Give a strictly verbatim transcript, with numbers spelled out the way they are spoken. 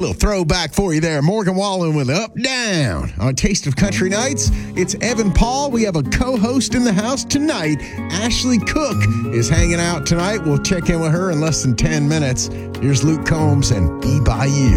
Little throwback for you there. Morgan Wallen with Up Down on Taste of Country Nights. It's Evan Paul. We have a co-host in the house tonight. Ashley Cook is hanging out tonight. We'll check in with her in less than ten minutes. Here's Luke Combs and Be By You.